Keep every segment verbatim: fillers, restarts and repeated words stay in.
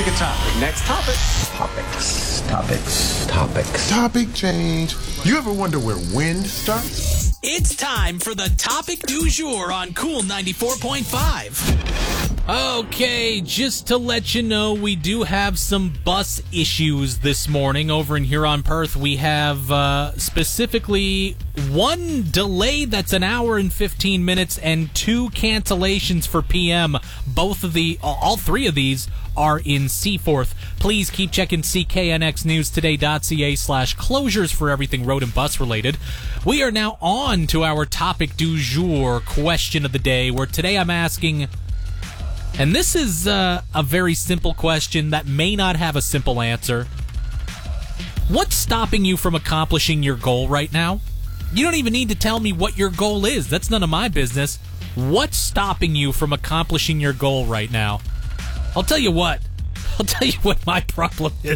pick a topic. Next topic. Topics, topics, topics. Topic change. You ever wonder where wind starts? It's time for the topic du jour on Cool ninety-four point five. Okay, just to let you know, we do have some bus issues this morning over in Huron, Perth. We have uh, specifically one delay that's an hour and fifteen minutes and two cancellations for P M. Both of the, all three of these are in Seaforth. Please keep checking C K N X news today dot C A slash closures for everything road and bus related. We are now on to our topic du jour question of the day, where today I'm asking, and this is uh, a very simple question that may not have a simple answer. What's stopping you from accomplishing your goal right now? You don't even need to tell me what your goal is. That's none of my business. What's stopping you from accomplishing your goal right now? I'll tell you what. I'll tell you what my problem is.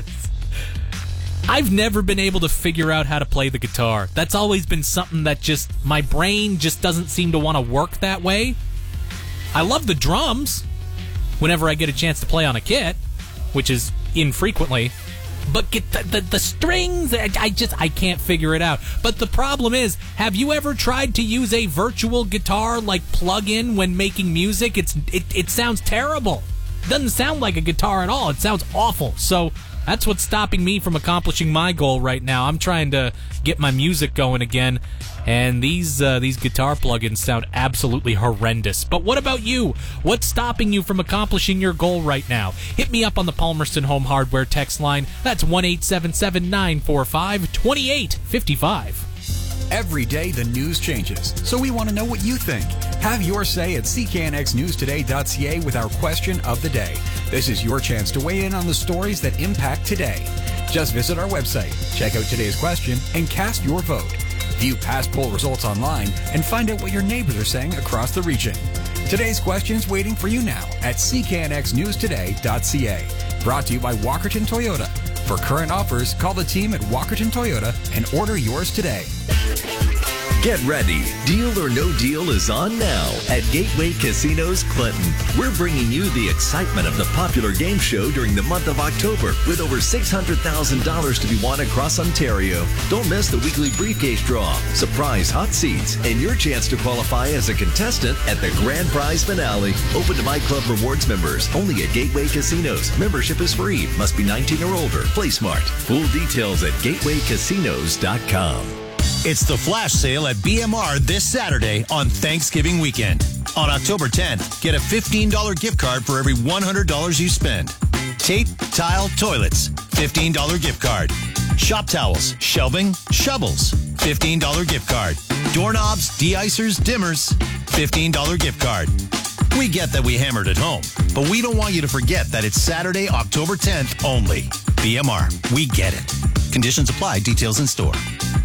I've never been able to figure out how to play the guitar. That's always been something that just, my brain just doesn't seem to want to work that way. I love the drums whenever I get a chance to play on a kit, which is infrequently. But get the, the, the strings, I, I just, I can't figure it out. But the problem is, have you ever tried to use a virtual guitar, like plug-in when making music? It's it, it sounds terrible. It doesn't sound like a guitar at all. It sounds awful. So that's what's stopping me from accomplishing my goal right now. I'm trying to get my music going again, and these uh, these guitar plugins sound absolutely horrendous. But what about you? What's stopping you from accomplishing your goal right now? Hit me up on the Palmerston Home Hardware text line. That's one eight seven seven, nine four five, two eight five five. Every day the news changes, so we want to know what you think. Have your say at C K N X news today dot C A with our question of the day. This is your chance to weigh in on the stories that impact today. Just visit our website, check out today's question, and cast your vote. View past poll results online and find out what your neighbors are saying across the region. Today's question's waiting for you now at C K N X news today dot C A. Brought to you by Walkerton Toyota. For current offers, call the team at Walkerton Toyota and order yours today. Get ready. Deal or No Deal is on now at Gateway Casinos Clinton. We're bringing you the excitement of the popular game show during the month of October with over six hundred thousand dollars to be won across Ontario. Don't miss the weekly briefcase draw, surprise hot seats, and your chance to qualify as a contestant at the grand prize finale. Open to My Club Rewards members only at Gateway Casinos. Membership is free. Must be nineteen or older. Play smart. Full details at gateway casinos dot com. It's the flash sale at B M R this Saturday on Thanksgiving weekend. On October tenth, get a fifteen dollars gift card for every one hundred dollars you spend. Tape, tile, toilets, fifteen dollars gift card. Shop towels, shelving, shovels, fifteen dollars gift card. Doorknobs, de-icers, dimmers, fifteen dollars gift card. We get that we hammered at home, but we don't want you to forget that it's Saturday, October tenth only. B M R, we get it. Conditions apply. Details in store.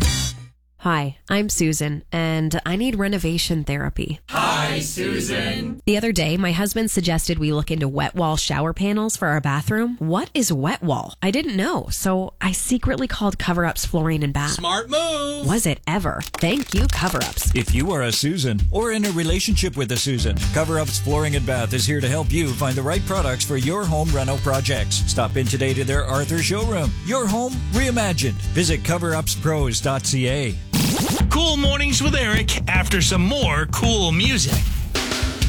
Hi, I'm Susan, and I need renovation therapy. Hi, Susan. The other day, my husband suggested we look into wet wall shower panels for our bathroom. What is wet wall? I didn't know, so I secretly called Cover Ups Flooring and Bath. Smart move. Was it ever? Thank you, Cover Ups. If you are a Susan or in a relationship with a Susan, Cover Ups Flooring and Bath is here to help you find the right products for your home reno projects. Stop in today to their Arthur showroom. Your home reimagined. Visit cover ups pros dot C A. Cool Mornings with Eric after some more cool music.